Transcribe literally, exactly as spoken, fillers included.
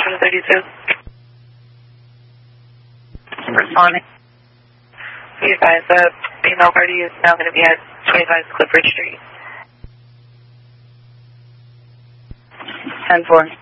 seven thirty-two. Responding. Be advised that female party is now going to be at twenty-five Clifford Street. ten four.